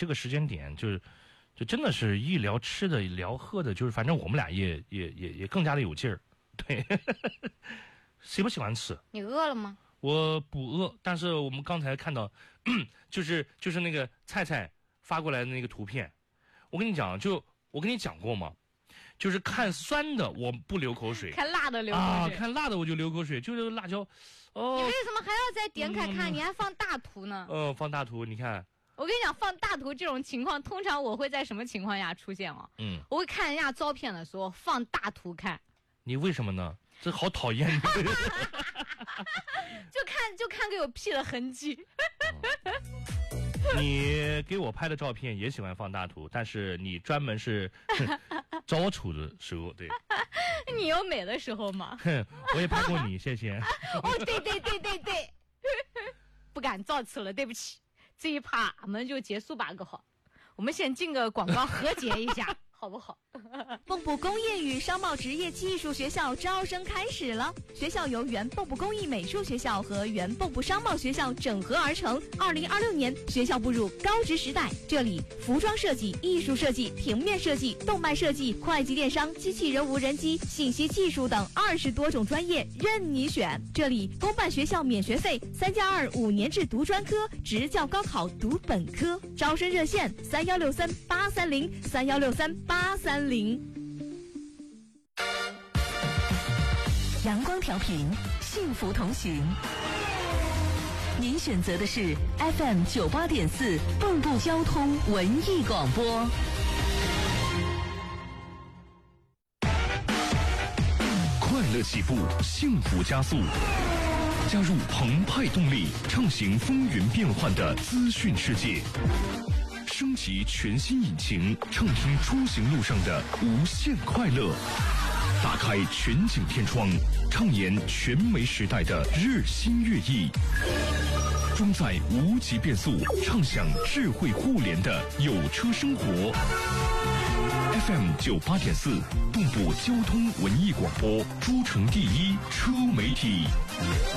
这个时间点就真的是一聊吃的，聊喝的，就是反正我们俩也更加的有劲儿。对，谁不喜欢吃？ 你饿了吗？ 我不饿，但是我们刚才看到，就是那个菜菜发过来的那个图片，我跟你讲，我跟你讲过吗？就是看酸的我不流口水， 看辣的流口水啊，看辣的我就流口水，就是辣椒。哦， 你为什么还要再点开看？你还放大图呢？ 放大图，你看。 我跟你讲，放大图这种情况，通常我会在什么情况下出现哦？我会看人家照片的时候放大图看。 你为什么呢？这好讨厌。 就看个有屁的痕迹。 你给我拍的照片也喜欢放大图，但是你专门是招丑的时候，对。 你有美的时候吗？ 我也拍过你，谢谢。 哦，对，不敢造次了，对不起。这一趴我们就结束吧，个好。我们先进个广告和解一下。好不好？ 蚌埠工业与商贸职业技术学校招生开始了。学校由原蚌埠工艺美术学校和原蚌埠商贸学校整合而成。2026年，学校步入高职时代。这里服装设计、艺术设计、平面设计、动漫设计、会计电商、机器人无人机、信息技术等20多种专业任你选。这里公办学校免学费，3+2 5年制读专科，职教高考读本科。招生热线3163-830，3163-830。 阳光调频，幸福同行。您选择的是 FM 98.4蚌埠交通文艺广播。 快乐起步，幸福加速。加入澎湃动力，畅行风云变幻的资讯世界。升级全新引擎，畅听出行路上的无限快乐。打开全景天窗，畅言全媒时代的日新月异。装载无极变速，畅享智慧互联的有车生活。FM 98.4，蚌埠交通文艺广播，诸城第一车媒体。